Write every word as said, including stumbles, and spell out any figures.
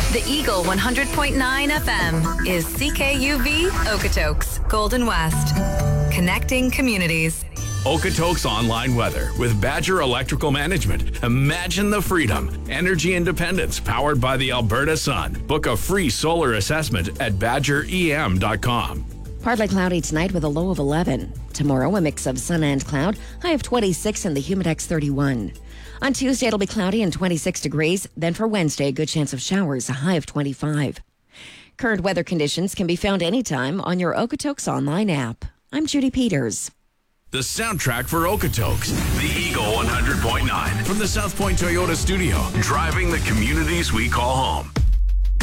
The Eagle one hundred point nine F M is C K U V Okotoks, Golden West. Connecting communities. Okotoks online weather with Badger Electrical Management. Imagine the freedom, energy independence powered by the Alberta sun. Book a free solar assessment at badger e m dot com. Partly cloudy tonight with a low of eleven. Tomorrow, a mix of sun and cloud, high of twenty-six and the Humidex thirty-one. On Tuesday, it'll be cloudy and twenty-six degrees. Then for Wednesday, a good chance of showers, a high of twenty-five. Current weather conditions can be found anytime on your Okotoks online app. I'm Judy Peters. The soundtrack for Okotoks, the Eagle one hundred point nine from the South Point Toyota studio, driving the communities we call home.